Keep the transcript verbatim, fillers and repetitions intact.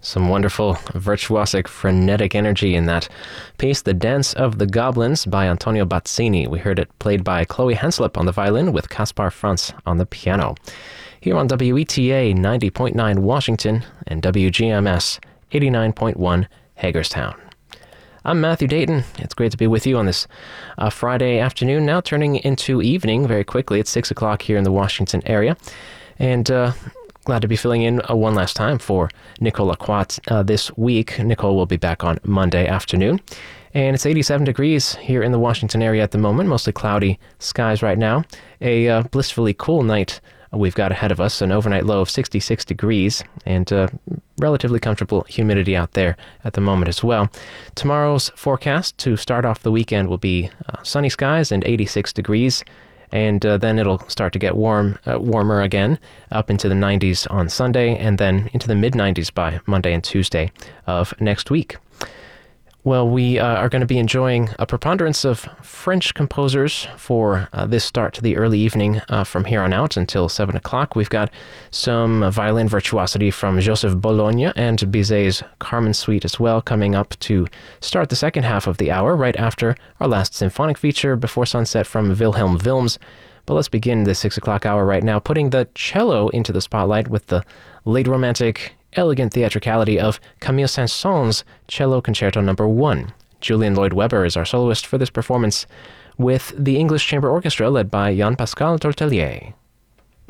Some wonderful, virtuosic, frenetic energy in that piece, The Dance of the Goblins by Antonio Bazzini. We heard it played by Chloe Henslip on the violin with Kaspar Franz on the piano. Here on W E T A ninety point nine Washington and W G M S eighty-nine point one Hagerstown. I'm Matthew Dayton. It's great to be with you on this uh, Friday afternoon, now turning into evening very quickly. It's six o'clock here in the Washington area. And uh, glad to be filling in uh, one last time for Nicole Lacroix uh, this week. Nicole will be back on Monday afternoon. And it's eighty-seven degrees here in the Washington area at the moment, mostly cloudy skies right now. A uh, blissfully cool night we've got ahead of us, an overnight low of sixty-six degrees, and uh, relatively comfortable humidity out there at the moment as well. Tomorrow's forecast to start off the weekend will be uh, sunny skies and eighty-six degrees. And uh, then it'll start to get warm, uh, warmer again, up into the nineties on Sunday, and then into the mid nineties by Monday and Tuesday of next week. Well, we uh, are going to be enjoying a preponderance of French composers for uh, this start to the early evening uh, from here on out until seven o'clock. We've got some uh, violin virtuosity from Joseph Bologna and Bizet's Carmen Suite as well coming up to start the second half of the hour, right after our last symphonic feature before sunset from Wilhelm Wilms. But let's begin the six o'clock hour right now, putting the cello into the spotlight with the late romantic elegant theatricality of Camille Saint-Saëns' Cello Concerto Number One. Julian Lloyd Webber is our soloist for this performance, with the English Chamber Orchestra led by Jean-Pascal Tortelier.